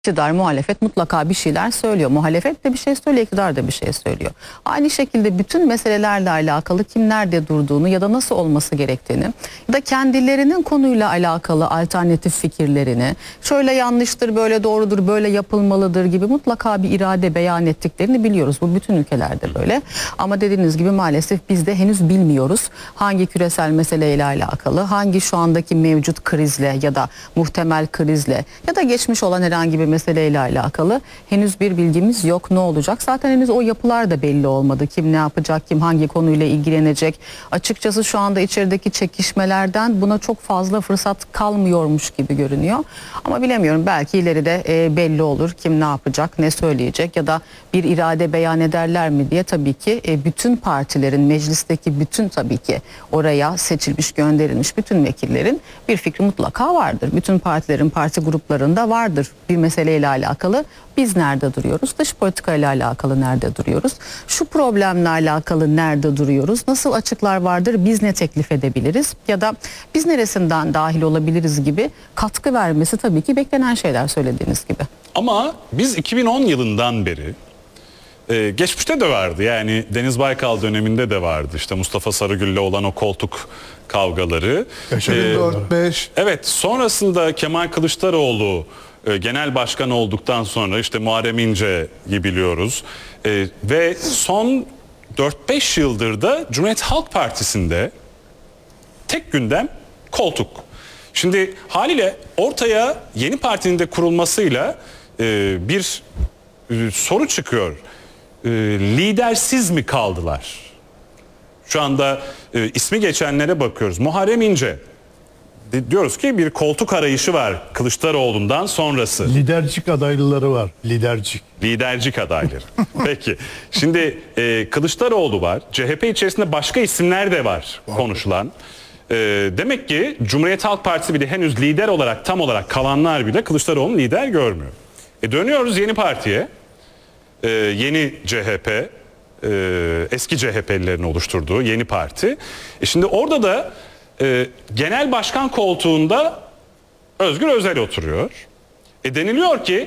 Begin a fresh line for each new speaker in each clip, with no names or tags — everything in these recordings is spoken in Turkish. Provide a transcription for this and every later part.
İktidar, muhalefet mutlaka bir şeyler söylüyor. Muhalefet de bir şey söylüyor, iktidar da bir şey söylüyor. Aynı şekilde bütün meselelerle alakalı kim nerede durduğunu ya da nasıl olması gerektiğini ya da kendilerinin konuyla alakalı alternatif fikirlerini, şöyle yanlıştır, böyle doğrudur, böyle yapılmalıdır gibi mutlaka bir irade beyan ettiklerini biliyoruz. Bu bütün ülkelerde böyle. Ama dediğiniz gibi maalesef biz de henüz bilmiyoruz hangi küresel meseleyle alakalı, hangi şu andaki mevcut krizle ya da muhtemel krizle ya da geçmiş olan herhangi bir meseleyle alakalı henüz bir bilgimiz yok. Ne olacak? Zaten henüz o yapılar da belli olmadı. Kim ne yapacak, kim hangi konuyla ilgilenecek. Açıkçası şu anda içerideki çekişmelerden buna çok fazla fırsat kalmıyormuş gibi görünüyor. Ama bilemiyorum, belki ileride belli olur kim ne yapacak, ne söyleyecek ya da bir irade beyan ederler mi diye. Tabii ki bütün partilerin, meclisteki bütün, tabii ki oraya seçilmiş, gönderilmiş bütün vekillerin bir fikri mutlaka vardır. Bütün partilerin, parti gruplarında vardır bir meseleyle alakalı. Biz nerede duruyoruz? Dış politika ile alakalı nerede duruyoruz? Şu problemle alakalı nerede duruyoruz? Nasıl açıklar vardır? Biz ne teklif edebiliriz? Ya da biz neresinden dahil olabiliriz gibi katkı vermesi tabii ki beklenen şeyler, söylediğiniz gibi.
Ama biz 2010 yılından beri geçmişte de vardı, yani Deniz Baykal döneminde de vardı, işte Mustafa Sarıgül'le olan o koltuk kavgaları.
4-5.
Evet, sonrasında Kemal Kılıçdaroğlu genel başkan olduktan sonra işte Muharrem İnce'yi biliyoruz. Ve son 4-5 yıldır da Cumhuriyet Halk Partisi'nde tek gündem koltuk. Şimdi haliyle ortaya yeni partinin de kurulmasıyla bir soru çıkıyor. Lidersiz mi kaldılar? Şu anda ismi geçenlere bakıyoruz. Muharrem İnce. Diyoruz ki bir koltuk arayışı var Kılıçdaroğlu'ndan sonrası.
Lidercik adaylıları var.
Lidercik adayları. Peki. Şimdi Kılıçdaroğlu var. CHP içerisinde başka isimler de var konuşulan. Demek ki Cumhuriyet Halk Partisi bile henüz lider olarak, tam olarak kalanlar bile Kılıçdaroğlu'nu lider görmüyor. Dönüyoruz yeni partiye. Yeni CHP, eski CHP'lilerin oluşturduğu yeni parti. Şimdi orada da genel başkan koltuğunda Özgür Özel oturuyor. Deniliyor ki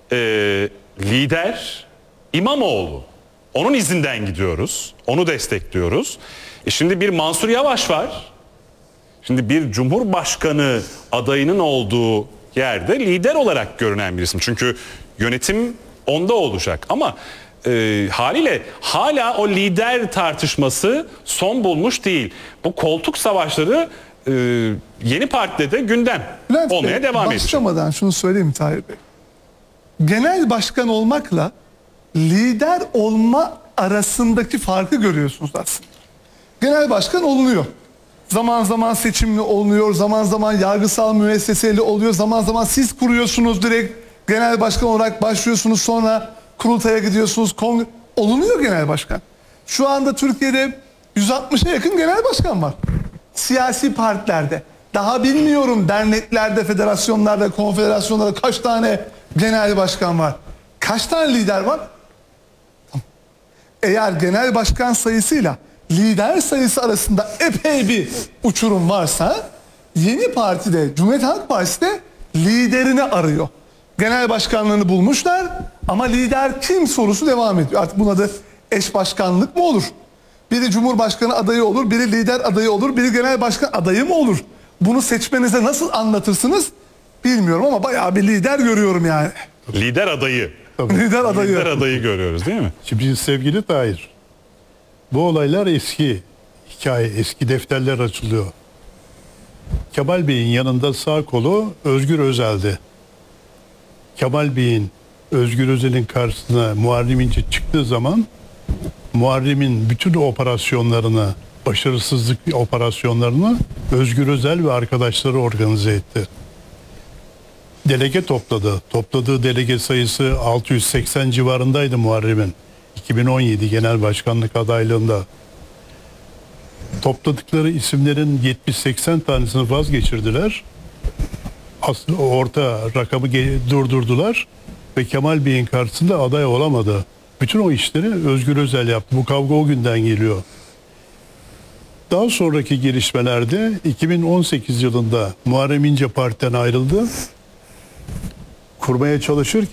lider İmamoğlu. Onun izinden gidiyoruz. Onu destekliyoruz. Şimdi bir Mansur Yavaş var. Şimdi bir Cumhurbaşkanı adayının olduğu yerde lider olarak görünen bir isim. Çünkü yönetim onda olacak. Ama haliyle hala o lider tartışması son bulmuş değil. Bu koltuk savaşları yeni partide de gündem
Bülent
olmaya
Bey,
devam edecek.
başlamadan şunu söyleyeyim Tahir Bey. Genel başkan olmakla lider olma arasındaki farkı görüyorsunuz aslında. Genel başkan olunuyor. Zaman zaman seçimli olunuyor, zaman zaman yargısal müesseseyle oluyor, zaman zaman siz kuruyorsunuz, direkt genel başkan olarak başlıyorsunuz, sonra kurultaya gidiyorsunuz, olunuyor genel başkan. Şu anda Türkiye'de 160'a yakın genel başkan var. Siyasi partilerde. Daha bilmiyorum derneklerde, federasyonlarda, konfederasyonlarda kaç tane genel başkan var. Kaç tane lider var? Eğer genel başkan sayısıyla lider sayısı arasında epey bir uçurum varsa, yeni partide, Cumhuriyet Halk Partisi de liderini arıyor. Genel başkanlığını bulmuşlar ama lider kim sorusu devam ediyor. Artık buna da eş başkanlık mı olur? Biri Cumhurbaşkanı adayı olur, biri lider adayı olur, biri genel başkan adayı mı olur? Bunu seçmenize nasıl anlatırsınız bilmiyorum ama bayağı bir lider görüyorum yani.
Lider adayı.
Lider adayı.
Lider adayı görüyoruz değil mi?
Şimdi sevgili Tahir, bu olaylar eski hikaye, eski defterler açılıyor. Kemal Bey'in yanında sağ kolu Özgür Özel'di. Kemal Bey'in, Özgür Özel'in karşısına Muharrem İnce çıktığı zaman Muharrem'in bütün operasyonlarını, başarısızlık operasyonlarını Özgür Özel ve arkadaşları organize etti. Delege topladı. Topladığı delege sayısı 680 civarındaydı Muharrem'in. 2017 genel başkanlık adaylığında. Topladıkları isimlerin 70-80 tanesini vazgeçirdiler. Orta rakamı durdurdular ve Kemal Bey'in karşısında aday olamadı. Bütün o işleri Özgür Özel yaptı. Bu kavga o günden geliyor. Daha sonraki gelişmelerde 2018 yılında Muharrem İnce partiden ayrıldı. kurmaya çalışırken